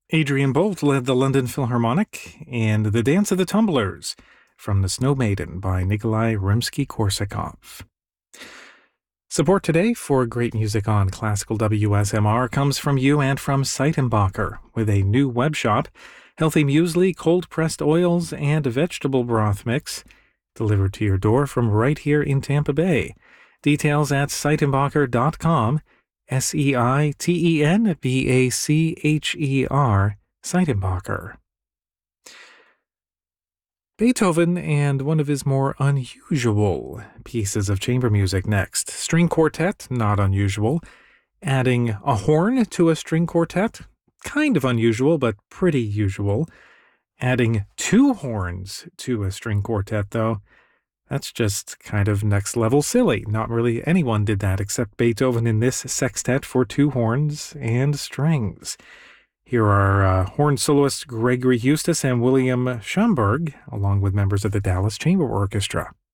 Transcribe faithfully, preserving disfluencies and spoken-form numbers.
Adrian Bolt led the London Philharmonic, and The Dance of the Tumblers from The Snow Maiden by Nikolai Rimsky-Korsakov. Support today for great music on Classical W S M R comes from you and from Seitenbacher with a new web shop, healthy muesli, cold-pressed oils, and vegetable broth mix delivered to your door from right here in Tampa Bay. Details at seitenbacher dot com. S E I T E N B A C H E R, Seitenbacher. Beethoven and one of his more unusual pieces of chamber music next. String quartet, not unusual. Adding a horn to a string quartet, kind of unusual, but pretty usual. Adding two horns to a string quartet, though, that's just kind of next level silly. Not really anyone did that except Beethoven in this sextet for two horns and strings. Here are uh, horn soloists Gregory Eustace and William Schomburg, along with members of the Dallas Chamber Orchestra.